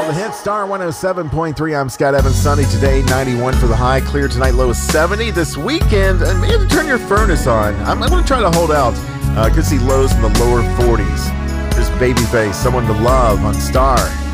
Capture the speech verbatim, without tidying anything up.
The hit Star one oh seven point three. I'm Scott Evans. Sunny today, ninety-one for the high. Clear tonight, low is seventy. This weekend, and maybe turn your furnace on. I'm, I'm going to try to hold out. Uh, could see lows in the lower forties. Here's Babyface, Someone to Love on Star.